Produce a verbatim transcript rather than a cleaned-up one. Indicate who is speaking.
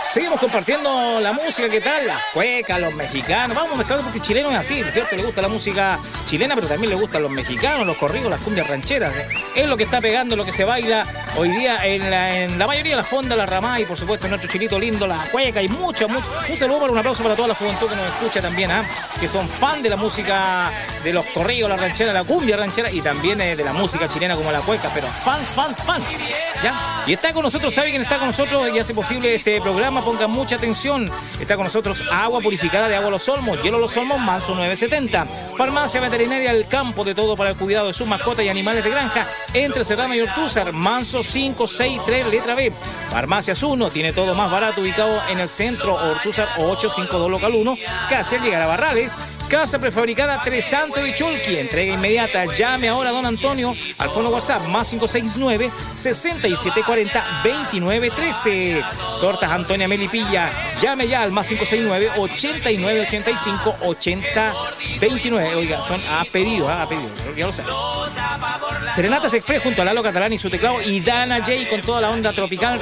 Speaker 1: Seguimos compartiendo la música, ¿qué tal? Las cuecas, los mexicanos. Vamos mezclando porque chileno es así, ¿no es cierto? Le gusta la música chilena, pero también le gustan los mexicanos, los corridos, las cumbias rancheras. Es lo que está pegando, lo que se baila hoy día en la, en la mayoría de las fondas, la ramá y por supuesto en nuestro chilito lindo, la cueca y mucho, mucho. Un saludo para un aplauso para toda la juventud que nos escucha también, ¿eh? Que son fan de la música, de los corridos, la ranchera, la cumbia ranchera y también eh, de la música chilena como la cueca, pero fan, fan, fan. ¿Ya? Y está con nosotros, ¿sabe quién está con nosotros y hace posible este programa? Pongan mucha atención. Está con nosotros Agua Purificada de Agua Los Olmos, Hielo Los Olmos, Manso nueve setenta. Farmacia Veterinaria El Campo, de todo para el cuidado de sus mascotas y animales de granja. Entre Serrano y Ortúzar, Manso cinco seis tres, letra B. Farmacias uno, tiene todo más barato, ubicado en el centro, Ortúzar ochocientos cincuenta y dos local uno, casi al llegar a Barrales. Casa prefabricada Tres Santos de Chulqui, entrega inmediata. Llame ahora a don Antonio al fono WhatsApp más cinco seis nueve, seis siete cuatro cero, dos nueve uno tres. Tortas Antonia Melipilla, llame ya al más cinco seis nueve, ochenta y nueve ochenta y cinco, ochenta veintinueve. Oiga, son a pedido, a pedido, ya lo saben. Serenatas Express junto a Lalo Catalán y su teclado y Dana J con toda la onda tropical.